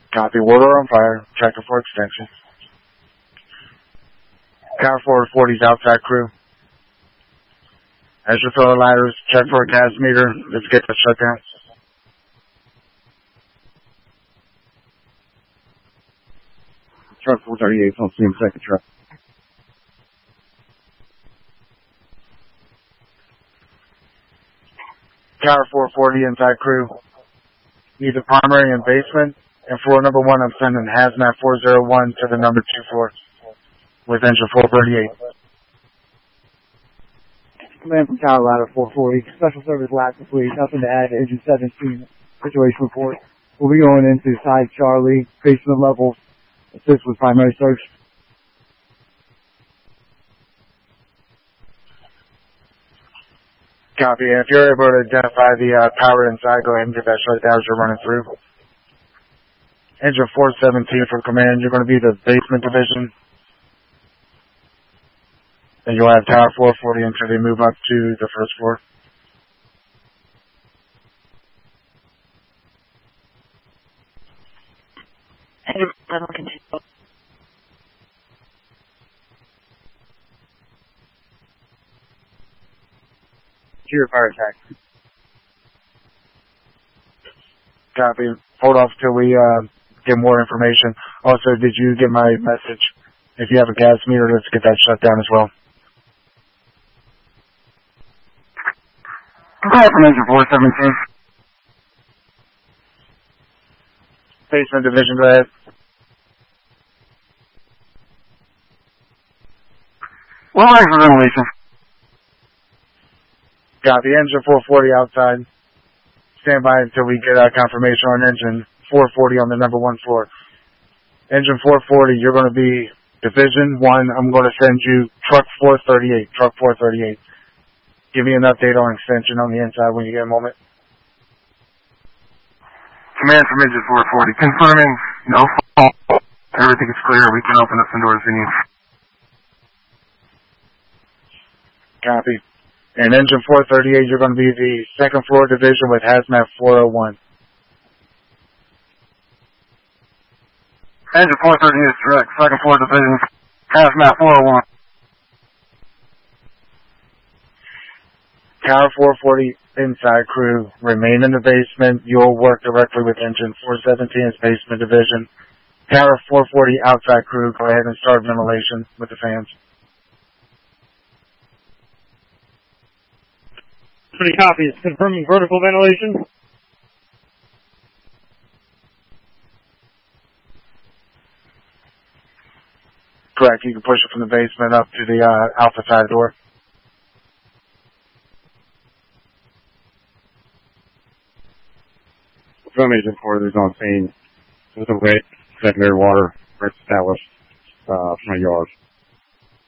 Copy. Water on fire. Tractor for extension. Tower 440's outside crew. As you throw the ladders, check for a gas meter. Let's get the shutdown. Truck 438 on scene, second truck. Tower 440 inside crew. Need the primary and basement. And floor number 1, I'm sending Hazmat 401 to the number 2 floor with engine 438. Command from Tower Ladder 440. Special Service last complete. Nothing to add to engine 17 situation report. We'll be going into side Charlie, basement level. Assist with primary search. Copy. And if you're able to identify the power inside, go ahead and get that shut down as you're running through. Engine 417 for command. You're going to be the basement division. And you'll have Tower 440 until they move up to the first floor. Engine 7 continue. Secure fire attack. Copy. Hold off till we get more information. Also, did you get my message? If you have a gas meter, let's get that shut down as well. Call from engine 417. Basement division, go ahead. Well, for ventilation. Copy. Engine 440 outside. Stand by until we get confirmation on engine 440 on the number 1 floor. Engine 440, you're going to be Division 1. I'm going to send you truck 438. Truck 438. Give me an update on extension on the inside when you get a moment. Command from engine 440. Confirming no fault. Everything is clear. We can open up some doors we need. Copy. And engine 438, you're going to be the second floor division with Hazmat 401. Engine 438 is correct. Second floor division, Hazmat 401. Tower 440 inside crew, remain in the basement. You'll work directly with engine 417's basement division. Tower 440 outside crew, go ahead and start ventilation with the fans. Pretty copies. Confirming vertical ventilation. Correct. You can push it from the basement up to the alpha side door. From Agent 4 is on scene with a wet secondary water established from a yard.